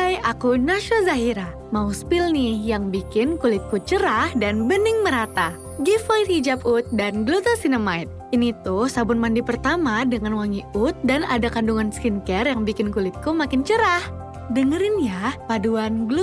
Hai, aku Nasya Zahira. Mau spill nih yang bikin kulitku cerah dan bening merata. Giveaway hijab oud dan glucosinamide. Ini tuh sabun mandi pertama dengan wangi oud dan ada kandungan skincare yang bikin kulitku makin cerah. Dengerin ya, paduan